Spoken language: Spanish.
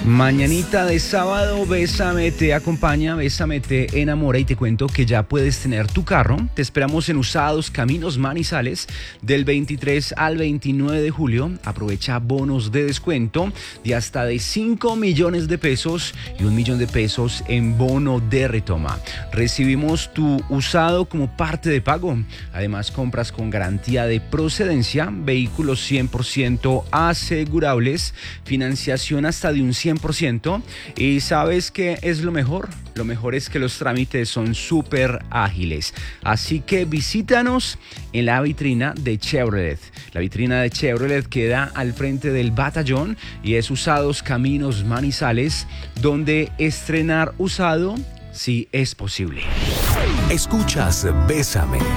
Mañanita de sábado, Bésame te acompaña, Bésame te enamora y te cuento que ya puedes tener tu carro. Te esperamos en Usados Caminos Manizales del 23 al 29 de julio. Aprovecha bonos de descuento de hasta de 5 millones de pesos y 1 millón de pesos en bono de retoma. Recibimos tu usado como parte de pago. Además, compras con garantía de procedencia, vehículos 100% asegurables, financiación hasta de un 100%. ¿Y sabes qué es lo mejor? Lo mejor es que los trámites son súper ágiles. Así que visítanos en la vitrina de Chevrolet. La vitrina de Chevrolet queda al frente del batallón y es Usados Caminos Manizales, donde estrenar usado sí es posible. Escuchas Bésame.